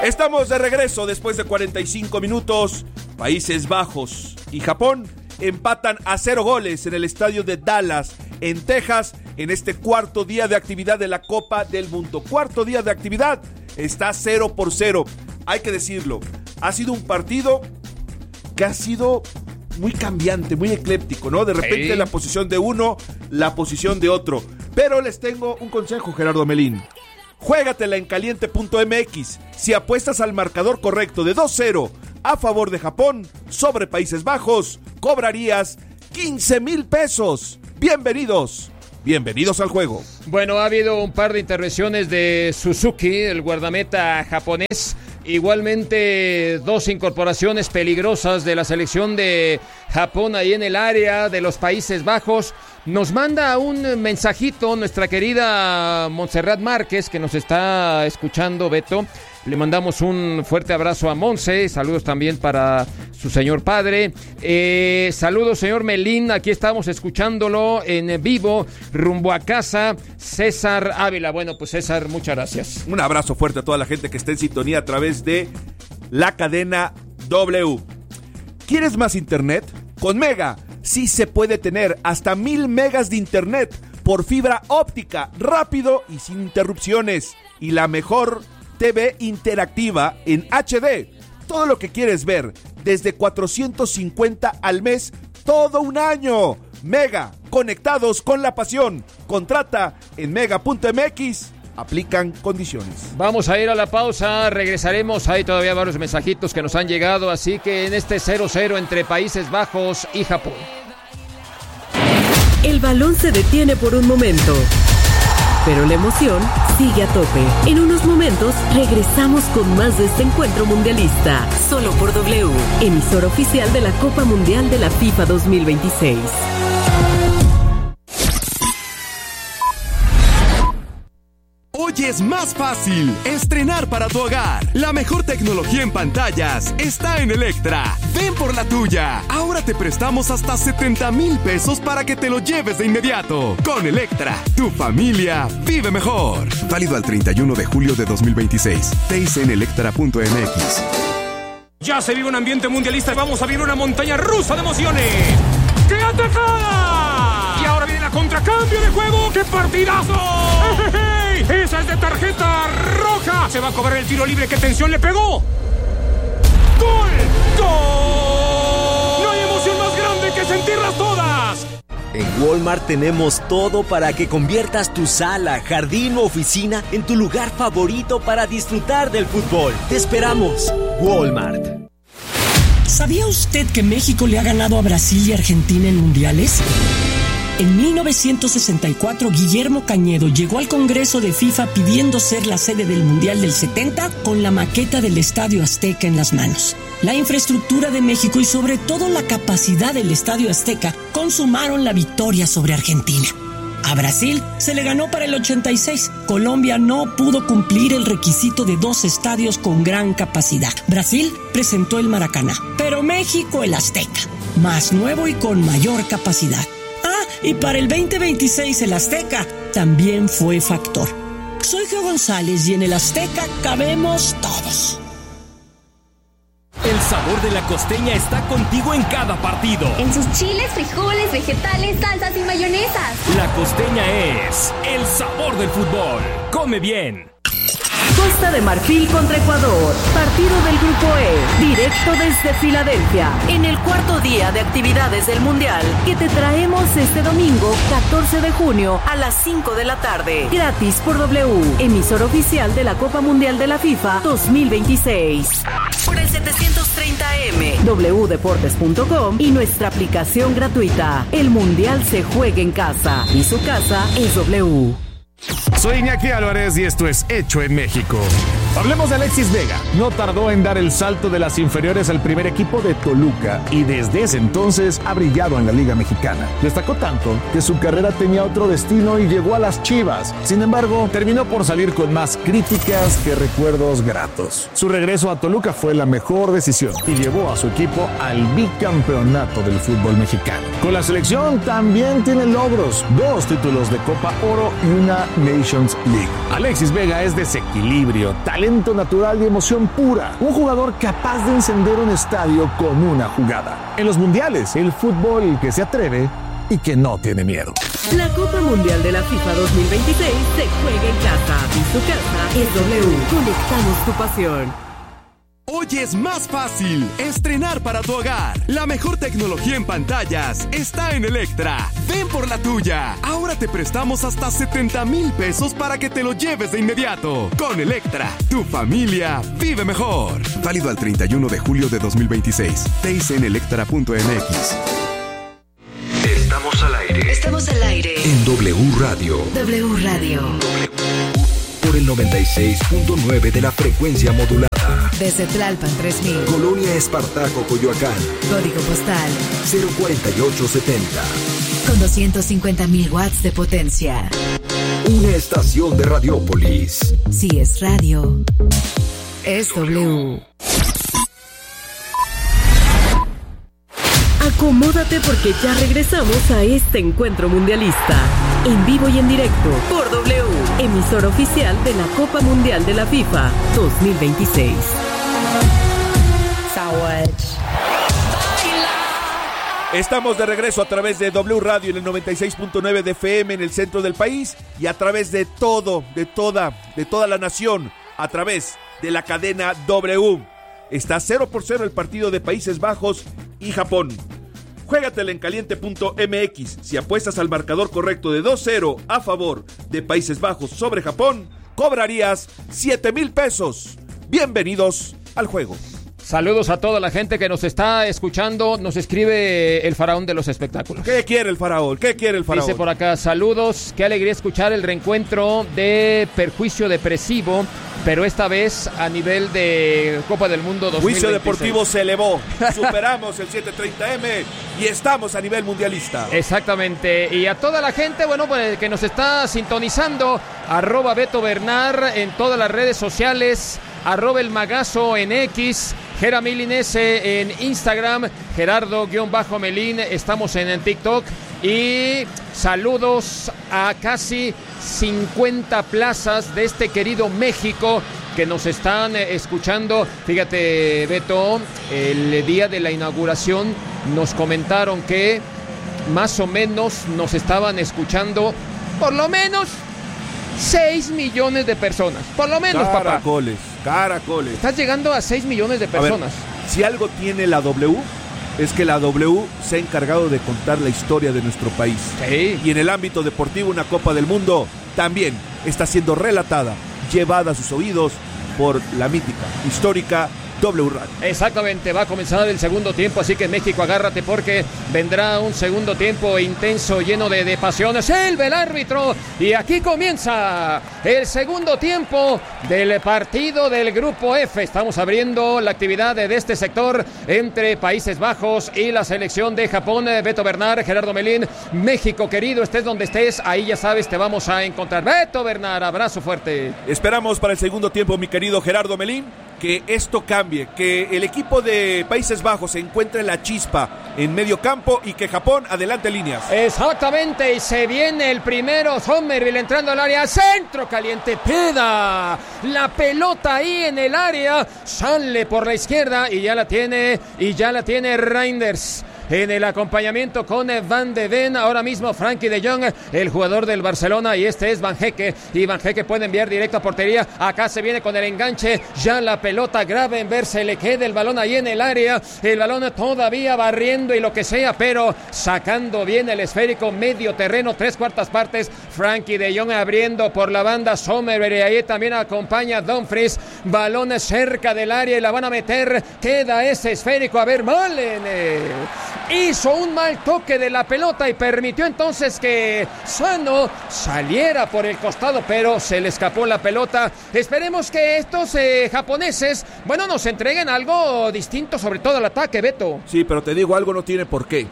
Estamos de regreso después de 45 minutos. Países Bajos y Japón empatan a 0 goles en el estadio de Dallas, en Texas, en este cuarto día de actividad de la Copa del Mundo. Cuarto día de actividad, está 0-0. Hay que decirlo, ha sido un partido que ha sido muy cambiante, muy ecléptico, ¿no? De repente la posición de uno, la posición de otro. Pero les tengo un consejo, Gerardo Melín. Juégatela en caliente.mx. Si apuestas al marcador correcto de 2-0 a favor de Japón sobre Países Bajos, cobrarías 15,000 pesos. Bienvenidos al juego. Bueno, ha habido un par de intervenciones de Suzuki, el guardameta japonés. Igualmente 2 incorporaciones peligrosas de la selección de Japón ahí en el área de los Países Bajos. Nos manda un mensajito nuestra querida Montserrat Márquez, que nos está escuchando, Beto. Le mandamos un fuerte abrazo a Monse. Saludos también para su señor padre. Saludos, señor Melín. Aquí estamos escuchándolo en vivo, rumbo a casa. César Ávila. Bueno, pues César, muchas gracias. Un abrazo fuerte a toda la gente que está en sintonía a través de la cadena W. ¿Quieres más internet? Con Mega sí se puede tener hasta 1000 megas de internet por fibra óptica, rápido y sin interrupciones. Y la mejor TV interactiva en HD. Todo lo que quieres ver desde 450 al mes, todo un año. Mega, conectados con la pasión. Contrata en mega.mx. Aplican condiciones. Vamos a ir a la pausa, regresaremos. Hay todavía varios mensajitos que nos han llegado, así que en este 0-0 entre Países Bajos y Japón. El balón se detiene por un momento, pero la emoción sigue a tope. En unos momentos regresamos con más de este encuentro mundialista. Solo por W, emisora oficial de la Copa Mundial de la FIFA 2026. Hoy es más fácil estrenar para tu hogar. La mejor tecnología en pantallas está en Electra. Ven por la tuya. Ahora te prestamos hasta 70,000 pesos para que te lo lleves de inmediato. Con Electra, tu familia vive mejor. Válido al 31 de julio de 2026. TIC en electra.mx. Ya se vive un ambiente mundialista. Vamos a vivir una montaña rusa de emociones. ¡Qué atacada! Y ahora viene la contracambio de juego. ¡Qué partidazo! ¡Esa es de tarjeta roja! Se va a cobrar el tiro libre. ¡Qué tensión le pegó! ¡Gol! ¡Gol! No hay emoción más grande que sentirlas todas. En Walmart tenemos todo para que conviertas tu sala, jardín o oficina en tu lugar favorito para disfrutar del fútbol. Te esperamos, Walmart. ¿Sabía usted que México le ha ganado a Brasil y Argentina en mundiales? En 1964, Guillermo Cañedo llegó al Congreso de FIFA pidiendo ser la sede del Mundial del 70 con la maqueta del Estadio Azteca en las manos. La infraestructura de México y sobre todo la capacidad del Estadio Azteca consumaron la victoria sobre Argentina. A Brasil se le ganó para el 86. Colombia no pudo cumplir el requisito de 2 estadios con gran capacidad. Brasil presentó el Maracaná, pero México el Azteca, más nuevo y con mayor capacidad. Y para el 2026 el Azteca también fue factor. Soy Geo González y en el Azteca cabemos todos. El sabor de la costeña está contigo en cada partido. En sus chiles, frijoles, vegetales, salsas y mayonesas. La costeña es el sabor del fútbol. Come bien. Costa de Marfil contra Ecuador. Partido del Grupo E, directo desde Filadelfia, en el cuarto día de actividades del Mundial, que te traemos este domingo 14 de junio a las 5 de la tarde. Gratis por W, emisora oficial de la Copa Mundial de la FIFA 2026. Por el 730M, wdeportes.com y nuestra aplicación gratuita. El Mundial se juega en casa y su casa es W. Soy Iñaki Álvarez y esto es Hecho en México. Hablemos de Alexis Vega. No tardó en dar el salto de las inferiores al primer equipo de Toluca y desde ese entonces ha brillado en la Liga Mexicana. Destacó tanto que su carrera tenía otro destino y llegó a las Chivas. Sin embargo, terminó por salir con más críticas que recuerdos gratos. Su regreso a Toluca fue la mejor decisión y llevó a su equipo al bicampeonato del fútbol mexicano. Con la selección también tiene logros: 2 títulos de Copa Oro y una Nations Nations League. Alexis Vega es desequilibrio, talento natural y emoción pura. Un jugador capaz de encender un estadio con una jugada. En los mundiales, el fútbol que se atreve y que no tiene miedo. La Copa Mundial de la FIFA 2026 se juega en casa y su casa es W. Conectamos tu pasión. Hoy es más fácil estrenar para tu hogar. La mejor tecnología en pantallas está en Electra. Ven por la tuya. Ahora te prestamos hasta 70,000 pesos para que te lo lleves de inmediato. Con Electra, tu familia vive mejor. Válido al 31 de julio de 2026. TIC en electra.mx. Estamos al aire. Estamos al aire. En W Radio. W Radio. Por el 96.9 de la frecuencia modulada. Desde Tlalpan 3000. Colonia Espartaco, Coyoacán. Código postal 04870. Con 250,000 watts de potencia. Una estación de Radiópolis. Si es radio, es W. Acomódate porque ya regresamos a este encuentro mundialista. En vivo y en directo por W, emisora oficial de la Copa Mundial de la FIFA 2026. Estamos de regreso a través de W Radio en el 96.9 de FM en el centro del país y a través de toda la nación, a través de la cadena W. Está 0-0 el partido de Países Bajos y Japón. Juégatela en caliente.mx. Si apuestas al marcador correcto de 2-0 a favor de Países Bajos sobre Japón, cobrarías 7,000 pesos. Bienvenidos al juego. Saludos a toda la gente que nos está escuchando. Nos escribe el faraón de los espectáculos. ¿Qué quiere el faraón? Dice por acá, saludos, qué alegría escuchar el reencuentro de Perjuicio Depresivo, pero esta vez a nivel de Copa del Mundo 2026. Juicio Deportivo se elevó, superamos el 730M y estamos a nivel mundialista. Exactamente, y a toda la gente, pues, que nos está sintonizando, @Beto Bernard en todas las redes sociales, @El Magazo en X, Geramilin S en Instagram, Gerardo-Melín, estamos en TikTok. Y saludos a casi 50 plazas de este querido México que nos están escuchando. Fíjate, Beto, el día de la inauguración nos comentaron que más o menos nos estaban escuchando por lo menos 6 millones de personas. Por lo menos, Caracoles. Estás llegando a 6 millones de personas. A ver, si algo tiene la W, es que la W se ha encargado de contar la historia de nuestro país. Sí. Y en el ámbito deportivo, una Copa del Mundo también está siendo relatada, llevada a sus oídos por la mítica, histórica W Radio. Exactamente, va a comenzar el segundo tiempo, así que México, agárrate porque vendrá un segundo tiempo intenso, lleno de pasiones. Silva el árbitro y aquí comienza el segundo tiempo del partido del Grupo F. Estamos abriendo la actividad de este sector entre Países Bajos y la selección de Japón. Beto Bernard, Gerardo Melín, México querido, estés donde estés, ahí ya sabes, te vamos a encontrar. Beto Bernard, abrazo fuerte. Esperamos para el segundo tiempo, mi querido Gerardo Melín, que esto cambie, que el equipo de Países Bajos encuentre la chispa en medio campo y que Japón adelante líneas. Exactamente, y se viene el primero, Somerville entrando al área, centro caliente, peda la pelota ahí en el área, sale por la izquierda y ya la tiene Reinders. En el acompañamiento con Van de Ven, ahora mismo Frankie de Jong, el jugador del Barcelona, y este es Van Hecke, y Van Hecke puede enviar directo a portería. Acá se viene con el enganche, ya la pelota Gravenberch, se le queda el balón ahí en el área, el balón todavía barriendo y lo que sea, pero sacando bien el esférico, medio terreno, 3/4 partes, Frankie de Jong abriendo por la banda, Somerville, y ahí también acompaña Dumfries, balones cerca del área y la van a meter, queda ese esférico, a ver, Malen hizo un mal toque de la pelota y permitió entonces que Sano saliera por el costado, pero se le escapó la pelota. Esperemos que estos japoneses, nos entreguen algo distinto, sobre todo al ataque, Beto. Sí, pero te digo algo, no tiene por qué.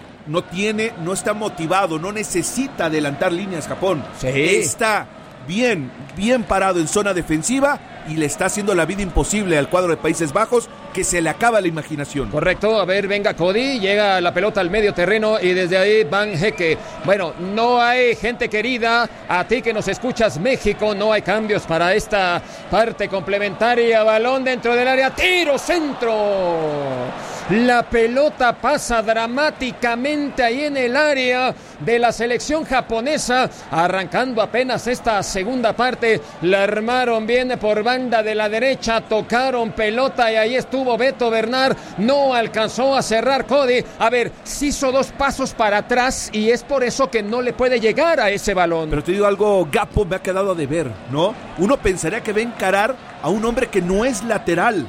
No está motivado, no necesita adelantar líneas Japón. Sí. Está bien parado en zona defensiva y le está haciendo la vida imposible al cuadro de Países Bajos, que se le acaba la imaginación. Correcto, a ver, venga Cody, llega la pelota al medio terreno y desde ahí Van Hekke. Bueno, no hay gente querida, a ti que nos escuchas México, no hay cambios para esta parte complementaria, balón dentro del área, tiro centro. La pelota pasa dramáticamente ahí en el área de la selección japonesa, arrancando apenas esta segunda parte, la armaron bien por banda de la derecha, tocaron pelota y ahí estuvo Beto Bernard, no alcanzó a cerrar Cody, a ver, se hizo 2 pasos para atrás y es por eso que no le puede llegar a ese balón. Pero te digo algo, Gakpo me ha quedado a deber, ¿no? Uno pensaría que va a encarar a un hombre que no es lateral,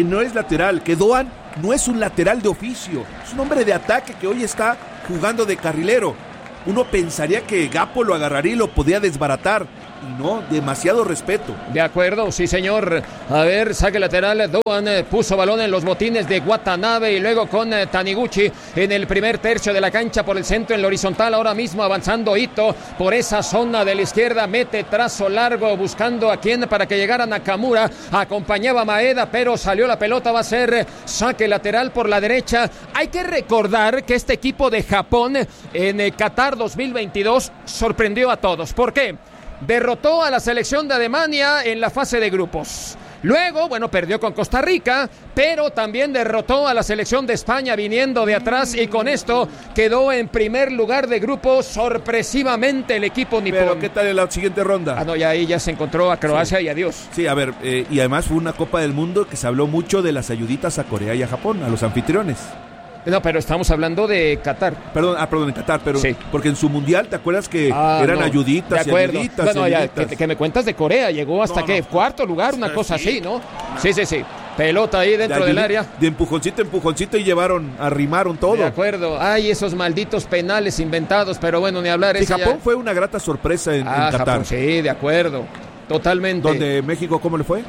que Doan no es un lateral de oficio, es un hombre de ataque que hoy está jugando de carrilero. Uno pensaría que Gakpo lo agarraría y lo podía desbaratar, y no, demasiado respeto. De acuerdo, sí señor. A ver, saque lateral, Doan puso balón en los botines de Watanabe y luego con Taniguchi en el primer tercio de la cancha por el centro en la horizontal, ahora mismo avanzando Ito por esa zona de la izquierda, mete trazo largo buscando a quien para que llegara Nakamura, acompañaba a Maeda, pero salió la pelota, va a ser saque lateral por la derecha. Hay que recordar que este equipo de Japón en Qatar 2022 sorprendió a todos. ¿Por qué? Derrotó a la selección de Alemania en la fase de grupos. Luego, bueno, perdió con Costa Rica, pero también derrotó a la selección de España viniendo de atrás y con esto quedó en primer lugar de grupo sorpresivamente el equipo nipón. Pero ¿qué tal en la siguiente ronda? Ah, no, ya ahí ya se encontró a Croacia y adiós. Sí, a ver, y además fue una Copa del Mundo que se habló mucho de las ayuditas a Corea y a Japón, a los anfitriones. No, pero estamos hablando de Qatar. Perdón, en Qatar, pero sí. Porque en su mundial, ¿te acuerdas que eran ayuditas de acuerdo. y ayuditas? Bueno, ayuditas. Ya, que me cuentas de Corea, llegó hasta cuarto lugar, una cosa así, ¿no? Sí. Pelota ahí dentro del área. De empujoncito y arrimaron todo. De acuerdo. Ay, esos malditos penales inventados, pero bueno, ni hablar. Y Japón fue una grata sorpresa en Qatar. Japón, sí, de acuerdo. Totalmente. ¿Donde México cómo le fue?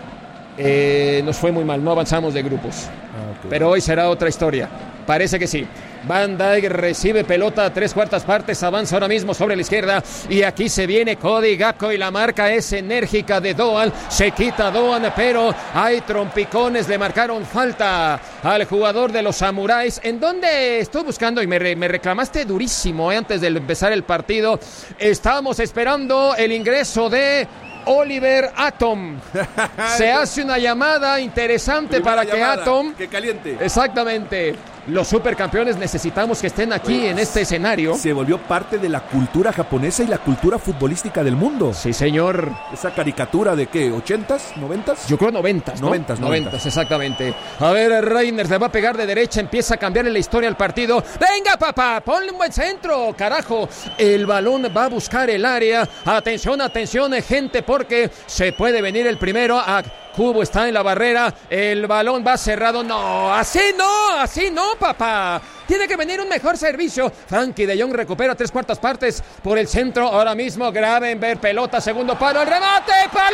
Nos fue muy mal, no avanzamos de grupos. Okay. Pero hoy será otra historia. Parece que sí. Van Dijk recibe pelota a 3/4 partes, avanza ahora mismo sobre la izquierda y aquí se viene Cody Gakpo y la marca es enérgica de Doan, se quita Doan, pero hay trompicones, le marcaron falta al jugador de los samuráis. ¿En dónde estoy buscando? Y me reclamaste durísimo antes de empezar el partido. Estábamos esperando el ingreso de Oliver Atom. Se hace una llamada interesante para que Atom... Que caliente. Exactamente. Los supercampeones necesitamos que estén aquí en este escenario. Se volvió parte de la cultura japonesa y la cultura futbolística del mundo. Sí, señor. Esa caricatura de ¿qué? ¿80s? ¿90s? Yo creo 90s, ¿no? 90s, exactamente. A ver, Reyners le va a pegar de derecha, empieza a cambiarle la historia al partido. ¡Venga, papá! ¡Ponle un buen centro! ¡Carajo! El balón va a buscar el área. Atención, gente, porque se puede venir el primero a... Cubo está en la barrera, el balón va cerrado, no, así no, papá. Tiene que venir un mejor servicio. Frankie de Jong recupera 3/4 partes por el centro, ahora mismo Gravenberch, pelota, segundo palo, el remate, palo,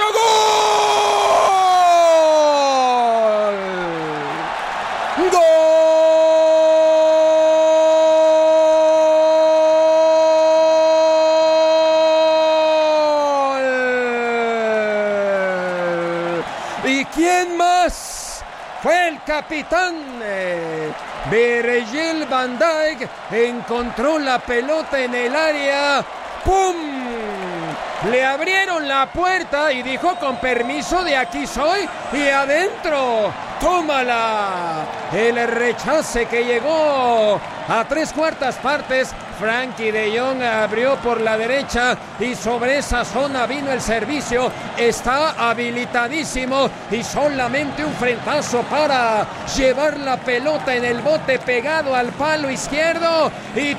¡gol! ¡Gol! ¿Quién más? Fue el capitán Virgil van Dijk, encontró la pelota en el área, ¡pum! Le abrieron la puerta y dijo con permiso, de aquí soy, y adentro, tómala. El rechace que llegó a 3/4 partes. Frankie de Jong abrió por la derecha y sobre esa zona vino el servicio. Está habilitadísimo y solamente un frentazo para llevar la pelota en el bote pegado al palo izquierdo y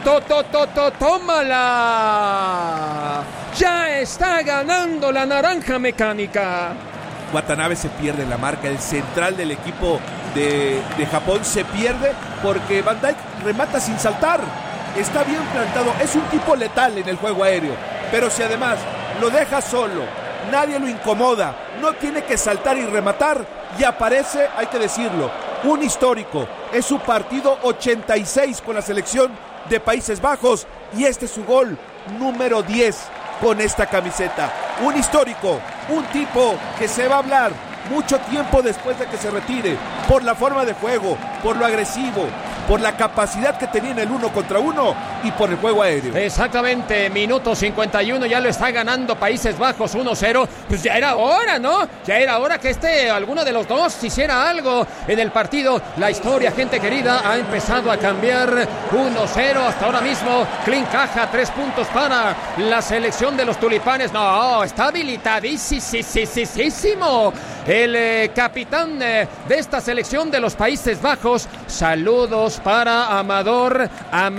tómala. Ya está ganando la naranja mecánica. Watanabe se pierde la marca, el central del equipo de Japón se pierde porque Van Dijk remata sin saltar. Está bien plantado, es un tipo letal en el juego aéreo, pero si además lo deja solo, nadie lo incomoda, no tiene que saltar y rematar, y aparece, hay que decirlo, un histórico. Es su partido 86 con la selección de Países Bajos y este es su gol número 10 con esta camiseta. Un histórico, un tipo que se va a hablar mucho tiempo después de que se retire, por la forma de juego, por lo agresivo, por la capacidad que tenía en el 1 contra 1 y por el juego aéreo. Exactamente, minuto 51, ya lo está ganando Países Bajos 1-0. Pues ya era hora, ¿no? Ya era hora que alguno de los dos hiciera algo en el partido. La historia, gente querida, ha empezado a cambiar. 1-0 hasta ahora mismo. Clint Caja, 3 puntos para la selección de los Tulipanes. No, está habilitadísimo el capitán de esta selección de los Países Bajos. Saludos para Amador,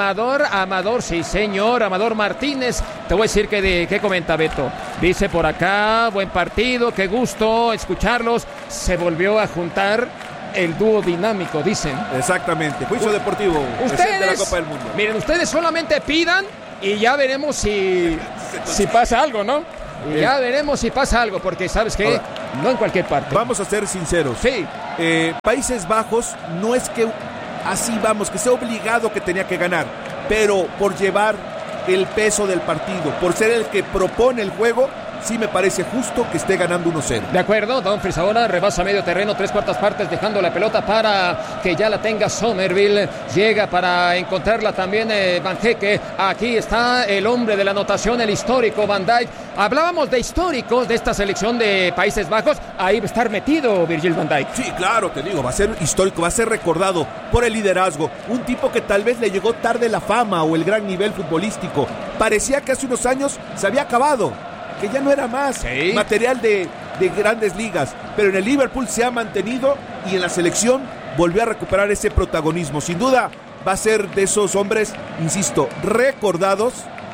sí señor, Amador Martínez. Te voy a decir qué comenta Beto. Dice por acá, buen partido, qué gusto escucharlos. Se volvió a juntar el dúo dinámico, dicen. Exactamente, juicio deportivo. Ustedes, de la Copa del Mundo. Miren, ustedes solamente pidan y ya veremos si pasa algo, ¿no? Y ya veremos si pasa algo, porque ¿sabes qué? Ahora, no en cualquier parte. Vamos a ser sinceros. Sí. Países Bajos no es que así vamos, que sea obligado que tenía que ganar, pero por llevar el peso del partido, por ser el que propone el juego, sí me parece justo que esté ganando 1-0. De acuerdo, Dumfries ahora rebasa medio terreno, 3/4 partes, dejando la pelota para que ya la tenga Somerville. Llega para encontrarla también Van Hecke. Aquí está el hombre de la anotación, el histórico Van Dijk. Hablábamos de históricos de esta selección de Países Bajos. Ahí va a estar metido Virgil van Dijk. Sí, claro, te digo, va a ser histórico, va a ser recordado por el liderazgo. Un tipo que tal vez le llegó tarde la fama o el gran nivel futbolístico. Parecía que hace unos años se había acabado, que ya no era más material de grandes ligas, pero en el Liverpool se ha mantenido y en la selección volvió a recuperar ese protagonismo. Sin duda va a ser de esos hombres, insisto, recordados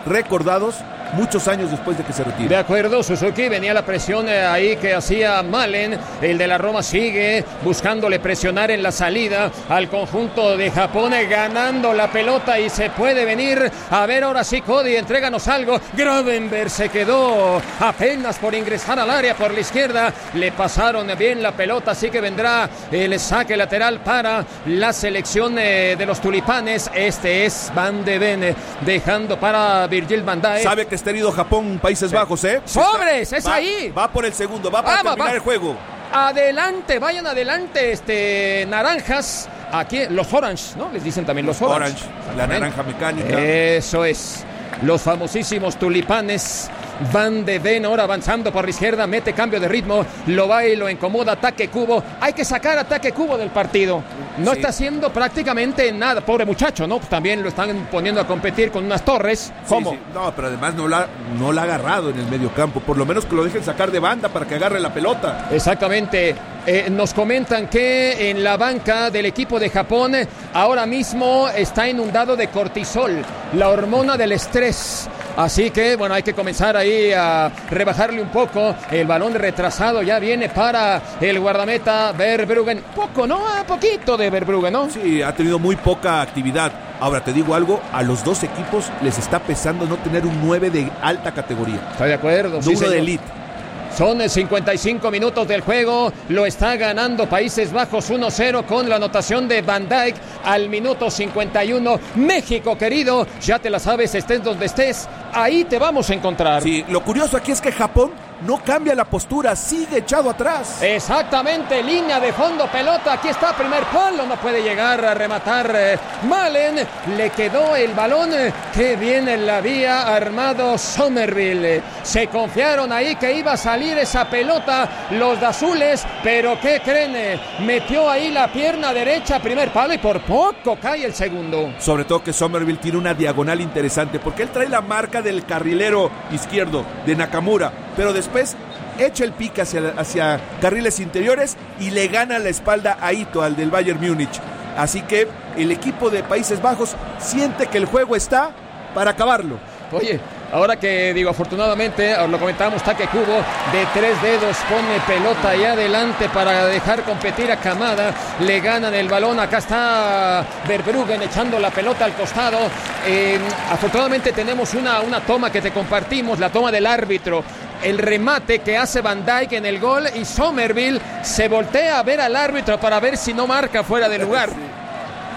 muchos años después de que se retire. De acuerdo, Suzuki, venía la presión ahí que hacía Malen. El de la Roma sigue buscándole presionar en la salida al conjunto de Japón, ganando la pelota y se puede venir. A ver, ahora sí, Cody, entréganos algo. Gravenberg se quedó apenas por ingresar al área por la izquierda. Le pasaron bien la pelota, así que vendrá el saque lateral para la selección de los Tulipanes. Este es Van de Ven, dejando para Virgil van Dijk. Sabe que está herido Japón, Países Bajos, ¡Sobres! ¡Es ahí! Va por el segundo, va para terminar el juego. Adelante, vayan adelante, naranjas. Aquí, los Orange, ¿no? Les dicen también los Orange. La naranja mecánica. Eso es. Los famosísimos Tulipanes. Van de Ven ahora avanzando por la izquierda, mete cambio de ritmo, lo va y lo incomoda, ataque Cubo. Hay que sacar ataque Cubo del partido. No está haciendo prácticamente nada, pobre muchacho, ¿no? Pues también lo están poniendo a competir con unas torres. ¿Cómo? Sí. No, pero además no la ha agarrado en el medio campo. Por lo menos que lo dejen sacar de banda para que agarre la pelota. Exactamente. Nos comentan que en la banca del equipo de Japón ahora mismo está inundado de cortisol, la hormona del estrés. Así que, bueno, hay que comenzar ahí a rebajarle un poco. El balón retrasado ya viene para el guardameta Verbruggen. Poco, ¿no? Poquito de Verbruggen, ¿no? Sí, ha tenido muy poca actividad. Ahora, te digo algo, a los dos equipos les está pesando no tener un 9 de alta categoría. Estoy de acuerdo. Sí, uno de elite. Son 55 minutos del juego, lo está ganando Países Bajos 1-0 con la anotación de Van Dijk al minuto 51. México, querido, ya te la sabes, estés donde estés, ahí te vamos a encontrar. Sí, lo curioso aquí es que Japón no cambia la postura, sigue echado atrás. Exactamente, línea de fondo, pelota, aquí está, primer palo, no puede llegar a rematar Malen, le quedó el balón, que viene la vía armado Somerville. Se confiaron ahí que iba a salir esa pelota los de azules, pero ¿qué creen? Metió ahí la pierna derecha, primer palo y por poco cae el segundo. Sobre todo que Somerville tiene una diagonal interesante, porque él trae la marca del carrilero izquierdo de Nakamura, pero después echa el pique hacia carriles interiores y le gana la espalda a Ito, al del Bayern Múnich. Así que el equipo de Países Bajos siente que el juego está para acabarlo. Oye, ahora que digo, afortunadamente, lo comentábamos, Take Kubo de 3 dedos pone pelota ahí adelante para dejar competir a Kamada. Le ganan el balón, acá está Verbruggen echando la pelota al costado. Afortunadamente tenemos una toma que te compartimos, la toma del árbitro. El remate que hace Van Dijk en el gol y Somerville se voltea a ver al árbitro para ver si no marca fuera de lugar.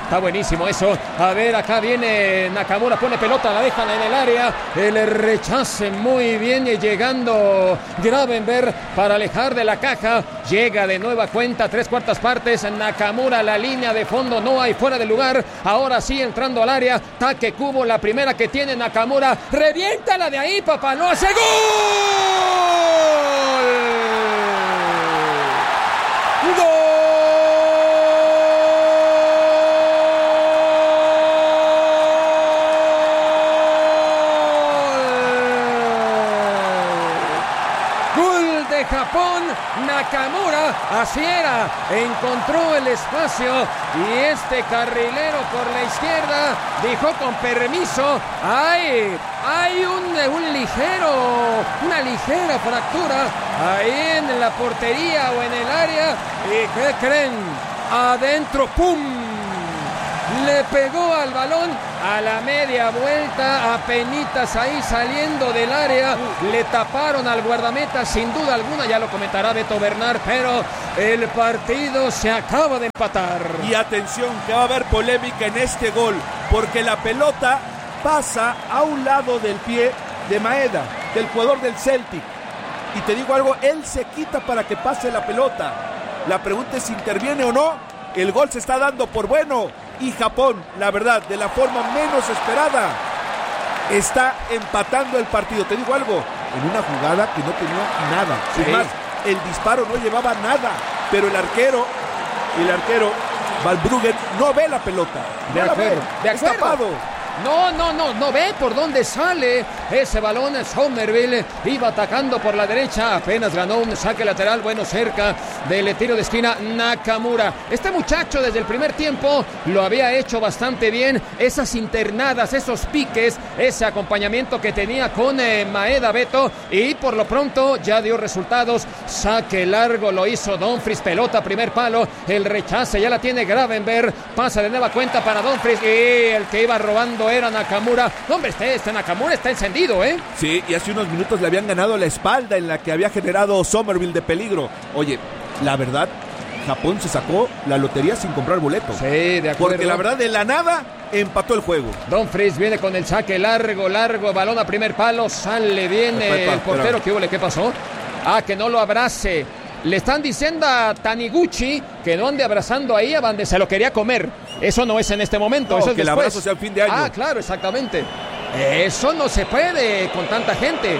Está buenísimo eso. A ver, acá viene Nakamura, pone pelota, la dejan en el área. El rechace muy bien y llegando Gravenberch para alejar de la caja. Llega de nueva cuenta, 3/4 partes. Nakamura, la línea de fondo, no hay fuera de lugar. Ahora sí entrando al área. Take Kubo, la primera que tiene Nakamura. Reviéntala de ahí, papá. ¡Lo hace! ¡Gol! ¡Gol! Japón, Nakamura, así era, encontró el espacio y este carrilero por la izquierda dijo con permiso, hay una ligera fractura ahí en la portería o en el área, y ¿qué creen? Adentro, ¡pum! Le pegó al balón a la media vuelta, apenitas ahí saliendo del área, le taparon al guardameta sin duda alguna, ya lo comentará Beto Bernard, pero el partido se acaba de empatar. Y atención, que va a haber polémica en este gol, porque la pelota pasa a un lado del pie de Maeda, del jugador del Celtic. Y te digo algo, él se quita para que pase la pelota. La pregunta es si interviene o no. El gol se está dando por bueno. Y Japón, la verdad, de la forma menos esperada, está empatando el partido. Te digo algo, en una jugada que no tenía nada. Sí. Es más, el disparo no llevaba nada, pero el arquero, Valbruggen, no ve la pelota. De acuerdo. Está tapado. No ve por dónde sale ese balón. Somerville iba atacando por la derecha, apenas ganó un saque lateral, bueno, cerca del tiro de esquina Nakamura. Este muchacho desde el primer tiempo lo había hecho bastante bien, esas internadas, esos piques, ese acompañamiento que tenía con Maeda, Beto, y por lo pronto ya dio resultados. Saque largo lo hizo Dumfries, pelota primer palo, el rechace ya la tiene Gravenberch, pasa de nueva cuenta para Dumfries y el que iba robando era Nakamura. Hombre, este Nakamura está encendido, ¿eh? Sí, y hace unos minutos le habían ganado la espalda en la que había generado Somerville de peligro. Oye, la verdad, Japón se sacó la lotería sin comprar boletos. Sí, de acuerdo. Porque la verdad, de la nada, empató el juego. Dumfries viene con el saque largo, balón a primer palo, sale bien el portero. ¿Qué pasó? Que no lo abrace. Le están diciendo a Taniguchi que no ande abrazando ahí a donde se lo quería comer. Eso no es en este momento, no, eso es que después. El abrazo sea el fin de año. Claro, exactamente. Eso no se puede con tanta gente.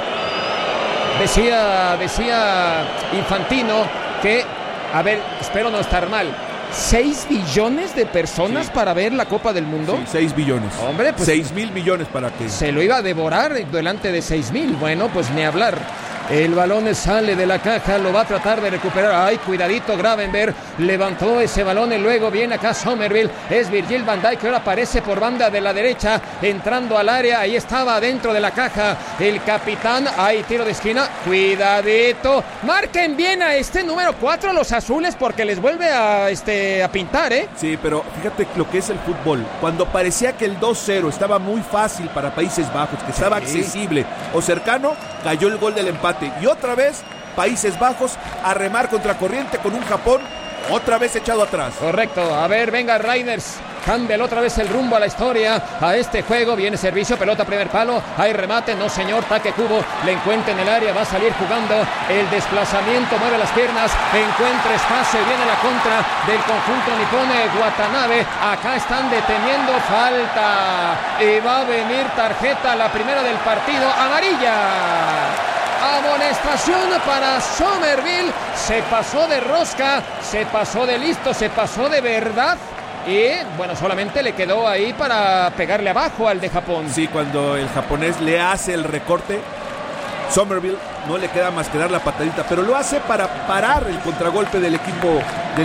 Decía Infantino que, a ver, espero no estar mal, 6 billones de personas para ver la Copa del Mundo. Sí, 6 billones. Hombre, pues 6,000 millones para que... Se lo iba a devorar delante de 6,000. Bueno, pues ni hablar. El balón sale de la caja, lo va a tratar de recuperar. Cuidadito, Gravenberch levantó ese balón y luego viene acá Somerville. Es Virgil van Dijk que ahora aparece por banda de la derecha, entrando al área. Ahí estaba dentro de la caja el capitán. Tiro de esquina. Cuidadito. Marquen bien a este número 4 los azules porque les vuelve a pintar, ¿eh? Sí, pero fíjate lo que es el fútbol. Cuando parecía que el 2-0 estaba muy fácil para Países Bajos, que estaba accesible o cercano, cayó el gol del empate. Y otra vez Países Bajos a remar contra corriente con un Japón otra vez echado atrás. Correcto. A ver, venga Reinders. Cambia otra vez el rumbo a la historia, a este juego. Viene servicio, pelota primer palo. Hay remate, no señor. Take Kubo, le encuentra en el área, va a salir jugando. El desplazamiento, mueve las piernas, encuentra espacio y viene la contra del conjunto nipón. Watanabe, acá están deteniendo, falta. Y va a venir tarjeta, la primera del partido, amarilla. Amonestación para Somerville. Se pasó de rosca, se pasó de listo, se pasó de verdad. Y bueno, solamente le quedó ahí para pegarle abajo al de Japón. Sí, cuando el japonés le hace el recorte, Somerville no le queda más que dar la patadita, pero lo hace para parar el contragolpe del equipo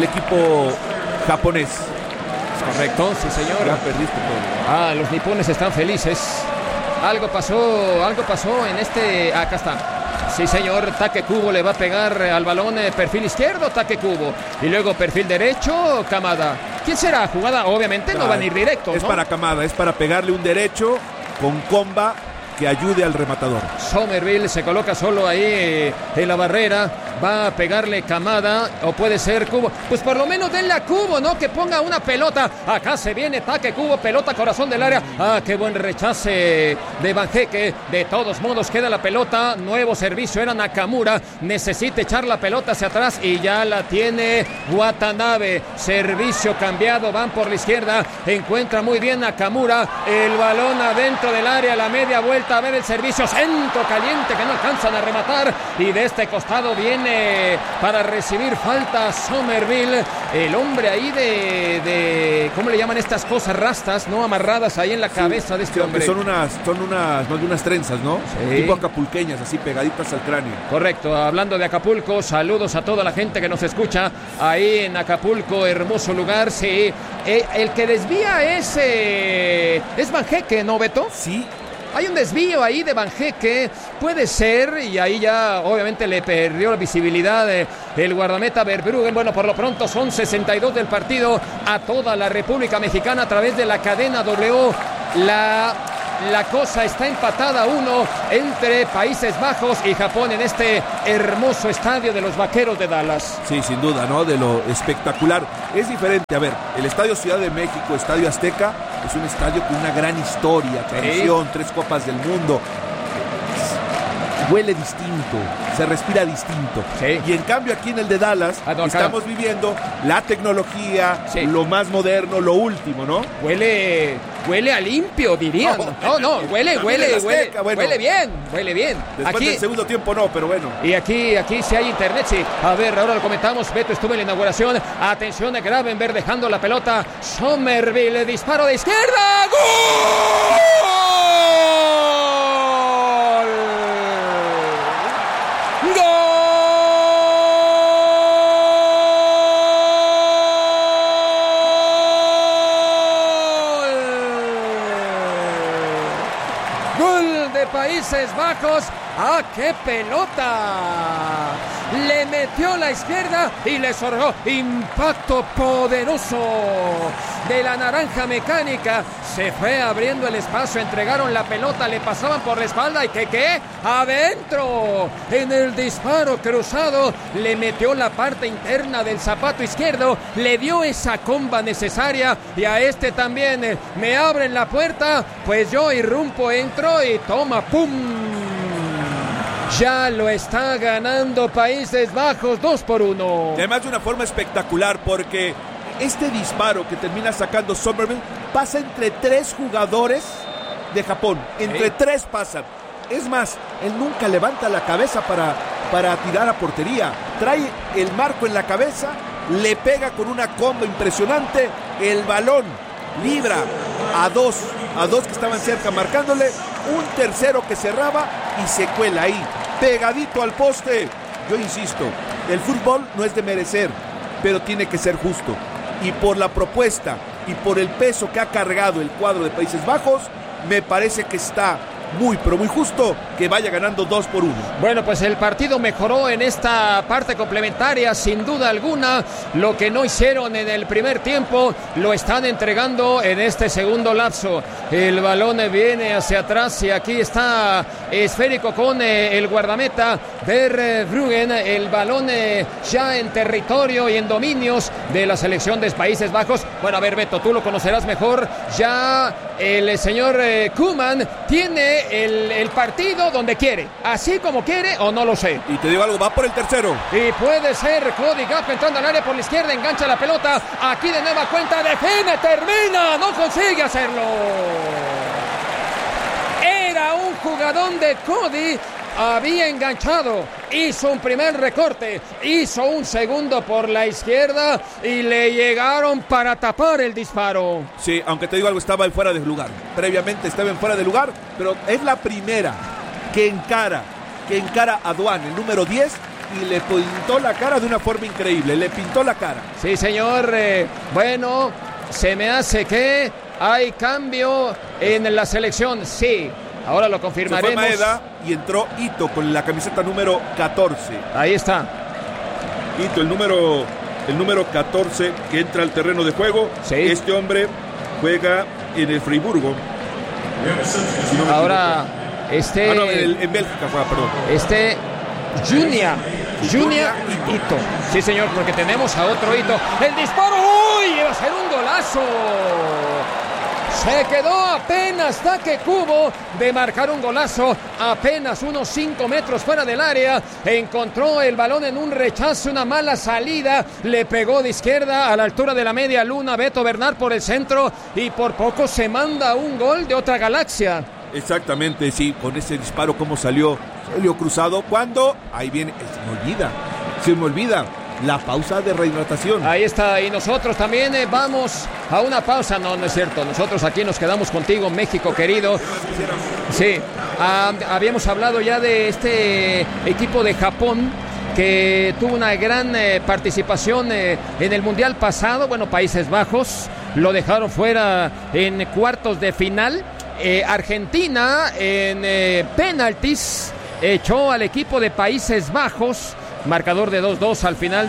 japonés. Correcto, sí señor. Ya perdiste todo. Los nipones están felices. Algo pasó en este... Acá está. Sí, señor, Take Kubo le va a pegar al balón, perfil izquierdo, Take Kubo. Y luego perfil derecho, Kamada. ¿Quién será? Jugada, obviamente no van a ir directo, Es para Kamada, es para pegarle un derecho con comba que ayude al rematador. Somerville se coloca solo ahí en la barrera, va a pegarle Kamada, o puede ser Cubo. Pues por lo menos denle a Cubo, ¿no? Que ponga una pelota. Acá se viene ataque Cubo, pelota corazón del área. Qué buen rechace de Banjeque. De todos modos queda la pelota. Nuevo servicio, era Nakamura. Necesita echar la pelota hacia atrás y ya la tiene Watanabe. Servicio cambiado, van por la izquierda. Encuentra muy bien Nakamura. El balón adentro del área, la media vuelta. A ver el servicio, centro caliente que no alcanzan a rematar. Y de este costado viene para recibir falta Somerville. El hombre ahí de ¿cómo le llaman estas cosas? Rastas, ¿no? Amarradas ahí en la cabeza de este hombre. Son unas trenzas, ¿no? Sí. Tipo acapulqueñas, así pegaditas al cráneo. Correcto. Hablando de Acapulco, saludos a toda la gente que nos escucha ahí en Acapulco, hermoso lugar. Sí. El que desvía es Banjeque, ¿no, Beto? Sí. Hay un desvío ahí de Banjeque, puede ser, y ahí ya obviamente le perdió la visibilidad el guardameta Verbruggen. Bueno, por lo pronto son 62 del partido a toda la República Mexicana a través de la cadena W. La cosa está empatada 1 entre Países Bajos y Japón en este hermoso estadio de los Vaqueros de Dallas. Sí, sin duda, ¿no? De lo espectacular. Es diferente. A ver, el Estadio Ciudad de México, Estadio Azteca, es un estadio con una gran historia, tradición, 3 Copas del Mundo. Huele distinto, se respira distinto. Sí. Y en cambio aquí en el de Dallas estamos viviendo la tecnología, lo más moderno, lo último, ¿no? Huele a limpio, dirían. No, huele bien. Después del segundo tiempo no, pero bueno. Y aquí sí hay internet, sí. A ver, ahora lo comentamos. Beto estuvo en la inauguración. Atención a Gravenberg dejando la pelota. Somerville, disparo de izquierda. ¡Gol! Países Bajos. ¡Qué pelota! Le metió la izquierda y le sorgó. Impacto poderoso de la naranja mecánica. Se fue abriendo el espacio, entregaron la pelota, le pasaban por la espalda y ¿qué? ¡Adentro! En el disparo cruzado le metió la parte interna del zapato izquierdo, le dio esa comba necesaria y a este también me abren la puerta, pues yo irrumpo, entro y toma, ¡pum! Ya lo está ganando Países Bajos 2-1. Y además de una forma espectacular porque este disparo que termina sacando Somerville pasa entre 3 jugadores de Japón. Entre 3 pasan. Es más, él nunca levanta la cabeza para tirar a portería. Trae el marco en la cabeza, le pega con una comba impresionante. El balón libra a dos que estaban cerca marcándole. Un tercero que cerraba y se cuela ahí, pegadito al poste. Yo insisto, el fútbol no es de merecer, pero tiene que ser justo. Y por la propuesta y por el peso que ha cargado el cuadro de Países Bajos, me parece que está muy, pero muy justo que vaya ganando 2-1. Bueno, pues el partido mejoró en esta parte complementaria, sin duda alguna. Lo que no hicieron en el primer tiempo, lo están entregando en este segundo lapso. El balón viene hacia atrás y aquí está esférico con el guardameta Verbruggen. El balón ya en territorio y en dominios de la selección de Países Bajos. Bueno, a ver, Beto, tú lo conocerás mejor. Ya el señor Koeman tiene el partido donde quiere, así como quiere, o no lo sé. Y te digo algo, va por el tercero. Y puede ser Cody Gakpo entrando al área por la izquierda, engancha la pelota, aquí de nueva cuenta, define, termina, no consigue hacerlo. Era un jugadón de Cody. Había enganchado, hizo un primer recorte, hizo un segundo por la izquierda y le llegaron para tapar el disparo. Sí, aunque te digo algo, estaba en fuera de lugar. Previamente estaba en fuera de lugar, pero es la primera que encara a Duan, el número 10, y le pintó la cara de una forma increíble, le pintó la cara. Sí, señor, bueno, se me hace que hay cambio en la selección, sí. Ahora lo confirmaremos. Se fue Maeda y entró Ito con la camiseta número 14. Ahí está. Ito, el número 14 que entra al terreno de juego. Sí. Este hombre juega en el Friburgo. Ahora En Bélgica fue, perdón. Junior Ito. Sí, señor, porque tenemos a otro Ito. El disparo, ¡uy! Iba a ser un golazo. Se quedó apenas Take Kubo de marcar un golazo, apenas unos 5 metros fuera del área. Encontró el balón en un rechazo, una mala salida. Le pegó de izquierda a la altura de la media luna Beto Bernard por el centro y por poco se manda un gol de otra galaxia. Exactamente, sí, con ese disparo cómo salió cruzado, cuando ahí viene, se me olvida la pausa de rehidratación. Ahí está, y nosotros también vamos a una pausa. No es cierto, nosotros aquí nos quedamos contigo, México querido. Sí, habíamos hablado ya de este equipo de Japón que tuvo una gran participación en el Mundial pasado. Bueno, Países Bajos lo dejaron fuera en cuartos de final. Argentina en penaltis echó al equipo de Países Bajos, marcador de 2-2 al final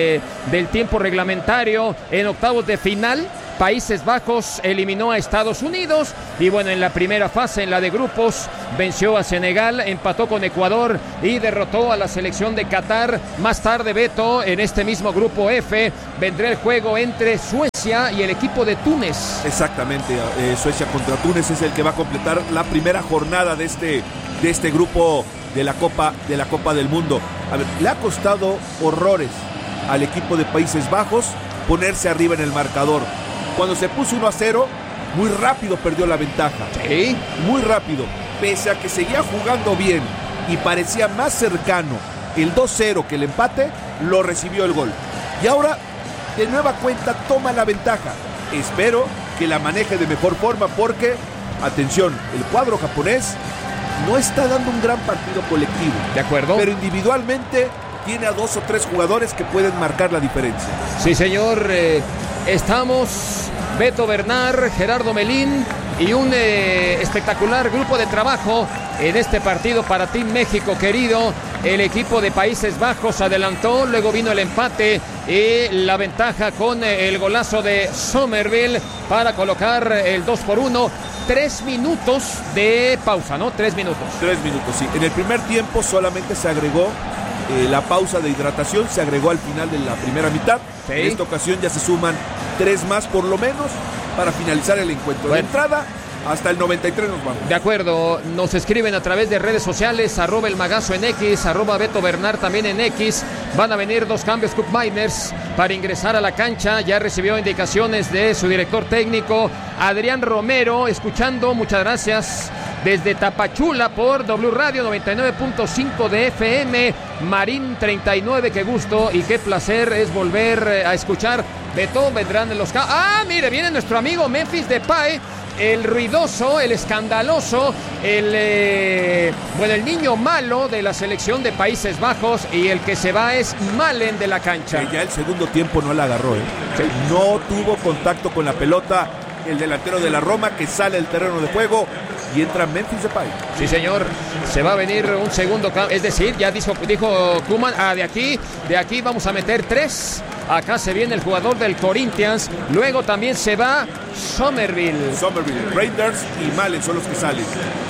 del tiempo reglamentario. En octavos de final, Países Bajos eliminó a Estados Unidos y bueno, en la primera fase, en la de grupos, venció a Senegal, empató con Ecuador y derrotó a la selección de Qatar. Más tarde, Beto, en este mismo grupo F, vendrá el juego entre Suecia y el equipo de Túnez. Exactamente, Suecia contra Túnez es el que va a completar la primera jornada de este grupo de la Copa del Mundo. A ver, le ha costado horrores al equipo de Países Bajos ponerse arriba en el marcador. Cuando se puso 1-0, muy rápido perdió la ventaja. Sí. Muy rápido. Pese a que seguía jugando bien y parecía más cercano el 2-0 que el empate, lo recibió el gol. Y ahora, de nueva cuenta, toma la ventaja. Espero que la maneje de mejor forma porque, atención, el cuadro japonés no está dando un gran partido colectivo. De acuerdo. Pero individualmente tiene a 2 o 3 jugadores que pueden marcar la diferencia. Sí, señor. Estamos Beto Bernard, Gerardo Melín y un espectacular grupo de trabajo en este partido para Team México querido. El equipo de Países Bajos adelantó, luego vino el empate y la ventaja con el golazo de Somerville para colocar el 2-1. 3 minutos de pausa, ¿no? 3 minutos. 3 minutos, sí. En el primer tiempo solamente se agregó la pausa de hidratación, se agregó al final de la primera mitad. Sí. En esta ocasión ya se suman 3 más por lo menos para finalizar el encuentro. Bueno. De entrada, hasta el 93 nos vamos. De acuerdo, nos escriben a través de redes sociales, @elmagazo en X, @Beto Bernard también en X. Van a venir 2 cambios Cup Miners para ingresar a la cancha. Ya recibió indicaciones de su director técnico, Adrián Romero, escuchando, muchas gracias, desde Tapachula por W Radio 99.5 de FM. Marín 39, qué gusto y qué placer es volver a escuchar. Beto, vendrán los... mire, viene nuestro amigo Memphis Depay, el ruidoso, el escandaloso, el niño malo de la selección de Países Bajos, y el que se va es Malen de la cancha. Ya el segundo tiempo no la agarró, Sí. No tuvo contacto con la pelota el delantero de la Roma, que sale del terreno de juego y entra Memphis Depay. Sí, señor, se va a venir un segundo cambio, es decir, ya dijo Koeman, de aquí vamos a meter 3. Acá se viene el jugador del Corinthians, luego también se va Somerville, Raiders y Malen son los que salen.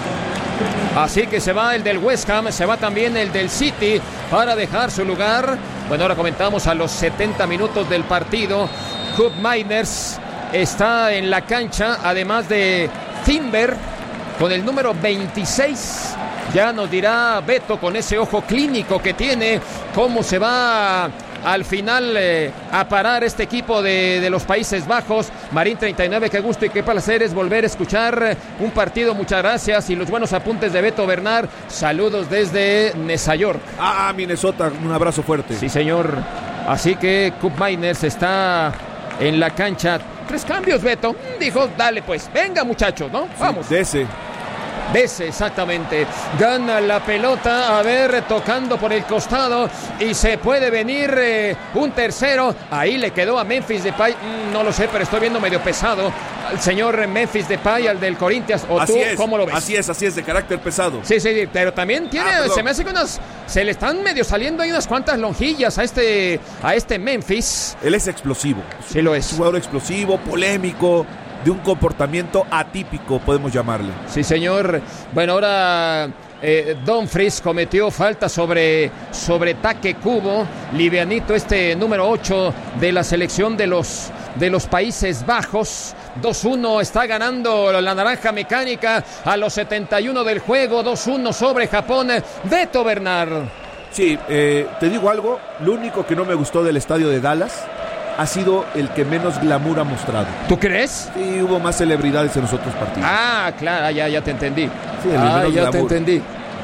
Así que se va el del West Ham, se va también el del City para dejar su lugar. Bueno, ahora comentamos a los 70 minutos del partido. Cup Miners está en la cancha, además de Timber con el número 26. Ya nos dirá Beto, con ese ojo clínico que tiene, cómo se va al final a parar este equipo de los Países Bajos. Marín 39, qué gusto y qué placer es volver a escuchar un partido, muchas gracias, y los buenos apuntes de Beto Bernard. Saludos desde Nueva York. Minnesota, un abrazo fuerte. Sí, señor. Así que Cup Miners está en la cancha. 3 cambios, Beto. Dijo, dale pues, venga muchachos, ¿no? Vamos. Sí, Dese, exactamente. Gana la pelota, a ver, tocando por el costado, y se puede venir un tercero. Ahí le quedó a Memphis Depay. No lo sé, pero estoy viendo medio pesado al señor Memphis Depay, al del Corinthians. ¿O tú cómo lo ves? Así es, de carácter pesado. Sí, pero también tiene, se me hace que se le están medio saliendo ahí unas cuantas lonjillas a este Memphis. Él es explosivo. Sí lo es. Es un jugador explosivo, polémico. de un comportamiento atípico, podemos llamarle. Sí, señor. Bueno, ahora Dumfries cometió falta sobre Take Kubo, livianito este número 8 de la selección de los Países Bajos. 2-1 está ganando la naranja mecánica a los 71 del juego. 2-1 sobre Japón. Beto Bernard. Sí, te digo algo, lo único que no me gustó del estadio de Dallas ha sido el que menos glamour ha mostrado. ¿Tú crees? Sí, hubo más celebridades en los otros partidos. Ah, claro, ya te entendí. Sí, ya glamour. Te entendí.